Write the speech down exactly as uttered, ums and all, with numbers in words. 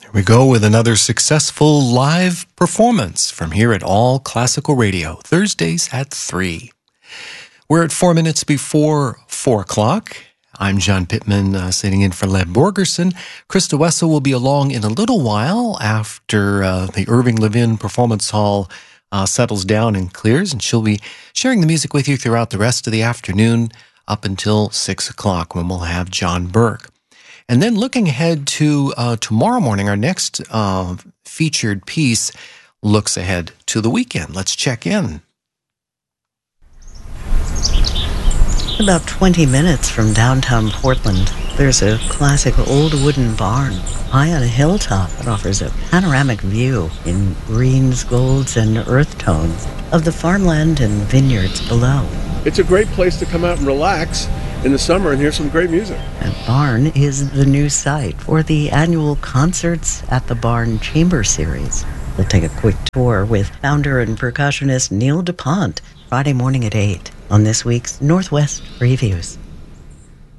Here we go with another successful live performance from here at All Classical Radio, Thursdays at three. We're at four minutes before four o'clock. I'm John Pittman, uh, sitting in for Leb Borgerson. Krista Wessel will be along in a little while after uh, the Irving Levin Performance Hall uh, settles down and clears, and she'll be sharing the music with you throughout the rest of the afternoon up until six o'clock when we'll have John Burke. And then looking ahead to uh, tomorrow morning, our next uh, featured piece looks ahead to the weekend. Let's check in. About twenty minutes from downtown Portland, there's a classic old wooden barn high on a hilltop that offers a panoramic view in greens, golds, and earth tones of the farmland and vineyards below. It's a great place to come out and relax in the summer and hear some great music. That barn is the new site for the annual Concerts at the Barn Chamber Series. We'll take a quick tour with founder and percussionist Neil DuPont Friday morning at eight on this week's Northwest Previews.